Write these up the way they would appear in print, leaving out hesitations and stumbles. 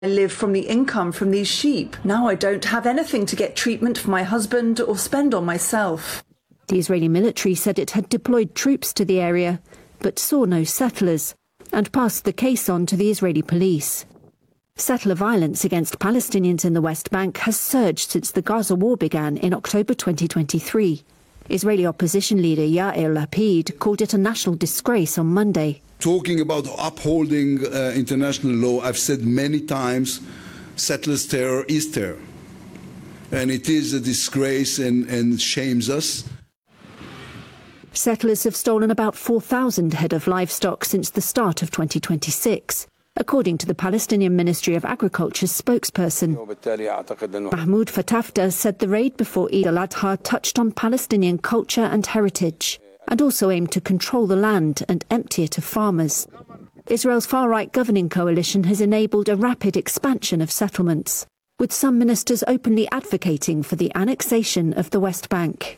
I live from the income from these sheep. Now I don't have anything to get treatment for my husband or spend on myself. The Israeli military said it had deployed troops to the area, but saw no settlers, and passed the case on to the Israeli police. Settler violence against Palestinians in the West Bank has surged since the Gaza war began in October 2023. Israeli opposition leader Yair Lapid called it a national disgrace on Monday. Talking about upholding international law, I've said many times, settlers' terror is terror. And it is a disgrace and shames us. Settlers have stolen about 4,000 head of livestock since the start of 2026, according to the Palestinian Ministry of Agriculture's spokesperson. Mahmoud Fatafta said the raid before Eid al-Adha touched on Palestinian culture and heritage, and also aimed to control the land and empty it of farmers. Israel's far-right governing coalition has enabled a rapid expansion of settlements, with some ministers openly advocating for the annexation of the West Bank.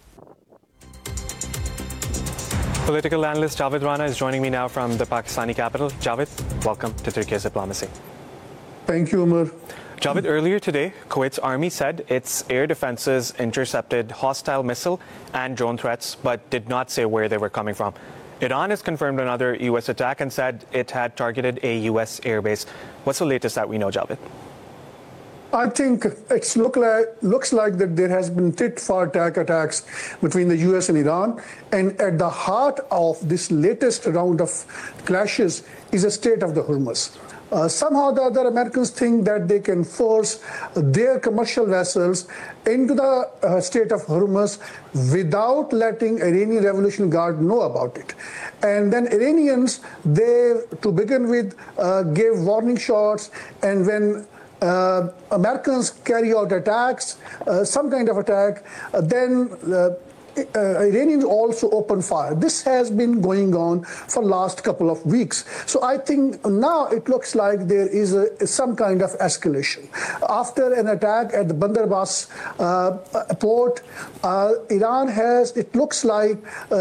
Political analyst Javed Rana is joining me now from the Pakistani capital. Javed, welcome to Turkey's Diplomacy. Thank you, Umar. Javed, earlier today, Kuwait's army said its air defenses intercepted hostile missile and drone threats, but did not say where they were coming from. Iran has confirmed another U.S. attack and said it had targeted a U.S. airbase. What's the latest that we know, Javed? I think it looks like that there has been tit-for-tat attacks between the U.S. and Iran, and at the heart of this latest round of clashes is the Strait of the Hormuz. Somehow the other Americans think that they can force their commercial vessels into the Strait of Hormuz without letting Iranian Revolutionary Guard know about it. And then Iranians, they, to begin with, gave warning shots, and when Americans carry out attacks, some kind of attack, then Iranians also open fire. This has been going on for last couple of weeks. So I think now it looks like there is some kind of escalation. After an attack at the Bandar Abbas port, Iran has, it looks like,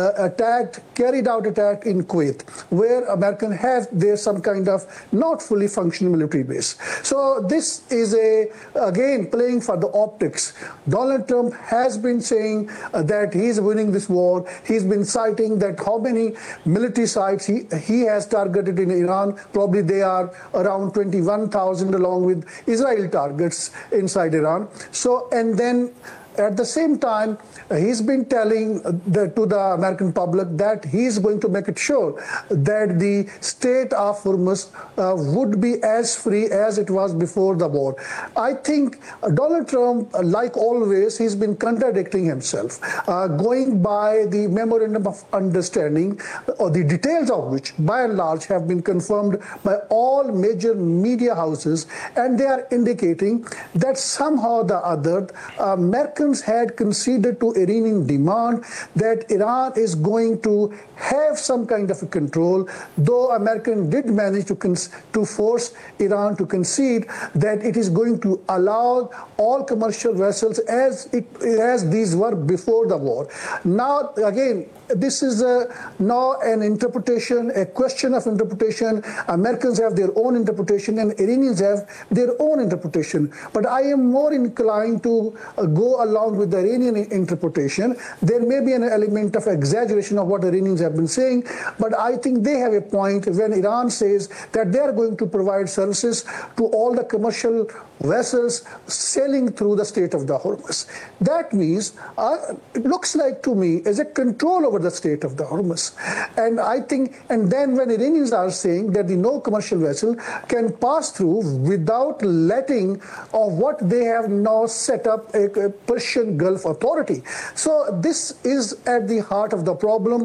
carried out attack in Kuwait, where Americans have there some kind of not fully functioning military base. So this is again playing for the optics. Donald Trump has been saying that he is winning this war. He's been citing that how many military sites he has targeted in Iran. Probably they are around 21,000 along with Israel targets inside Iran. So, and then at the same time, he's been telling to the American public that he's going to make it sure that the Strait of Hormuz would be as free as it was before the war. I think Donald Trump, like always, he's been contradicting himself, going by the Memorandum of Understanding, or the details of which, by and large, have been confirmed by all major media houses, and they are indicating that somehow or the other, Americans had conceded to Iranian demand that Iran is going to have some kind of a control, though Americans did manage to force Iran to concede that it is going to allow all commercial vessels as these were before the war. Now, again, this is now an interpretation, a question of interpretation. Americans have their own interpretation and Iranians have their own interpretation. But I am more inclined to go along with the Iranian interpretation. There may be an element of exaggeration of what Iranians have been saying, but I think they have a point when Iran says that they are going to provide services to all the commercial vessels sailing through the Strait of the Hormuz. That means, it looks like to me, is a control over the Strait of the Hormuz. And I think, and then when Iranians are saying that no commercial vessel can pass through without letting of what they have now set up a Persian Gulf Authority. So this is at the heart of the problem.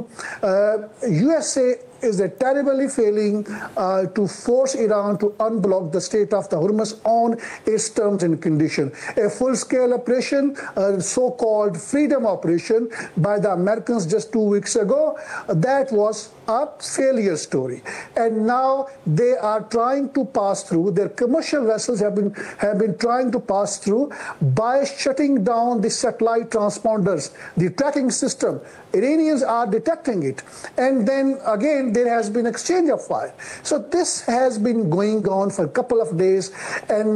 USA is terribly failing to force Iran to unblock the Strait of the Hormuz on its terms and conditions. A full-scale operation, so-called freedom operation by the Americans just 2 weeks ago, that was a failure story, and now they are trying to pass through. Their commercial vessels have been trying to pass through by shutting down the satellite transponders, the tracking system. Iranians are detecting it, and then again there has been exchange of fire. So this has been going on for a couple of days, and